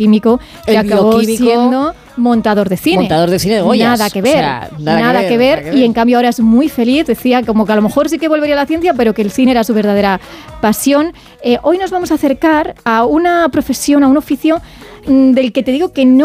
bioquímico que acabó siendo montador de cine. Montador de cine de Goyas. Nada que ver. O sea, nada que ver. Y en cambio ahora es muy feliz. Decía como que a lo mejor sí que volvería a la ciencia, pero que el cine era su verdadera pasión. Hoy nos vamos a acercar a una profesión, a un oficio del que te digo que no